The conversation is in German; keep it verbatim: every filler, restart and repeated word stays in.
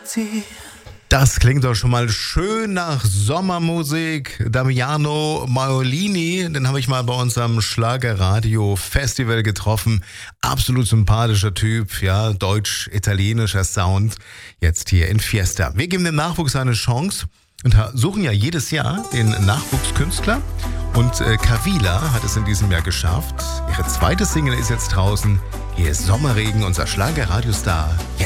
Das klingt doch schon mal schön nach Sommermusik. Damiano Maiolini, den habe ich mal bei unserem Schlagerradio-Festival getroffen. Absolut sympathischer Typ, ja, deutsch-italienischer Sound. Jetzt hier in Fiesta. Wir geben dem Nachwuchs eine Chance und suchen ja jedes Jahr den Nachwuchskünstler. Und äh, Kavila hat es in diesem Jahr geschafft. Ihre zweite Single ist jetzt draußen. Hier ist Sommerregen, unser Schlagerradiostar. Jetzt.